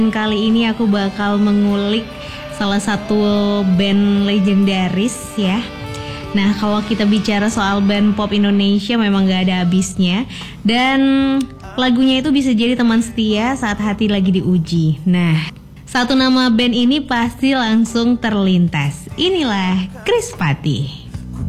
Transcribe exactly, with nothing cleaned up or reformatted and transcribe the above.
Kali ini aku bakal mengulik salah satu band legendaris ya. Nah, kalau kita bicara soal band pop Indonesia memang gak ada habisnya. Dan lagunya itu bisa jadi teman setia saat hati lagi diuji. Nah, satu nama band ini pasti langsung terlintas. Inilah Krispatih.